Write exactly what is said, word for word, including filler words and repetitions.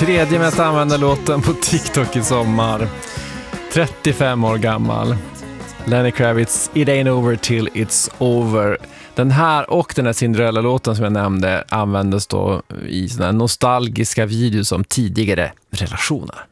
tredje mest använda låten på TikTok i sommar. trettiofem år gammal. Lenny Kravitz, It Ain't Over Till It's Over. Den här och den här Cinderella-låten som jag nämnde användes då i såna nostalgiska videos om tidigare relationer.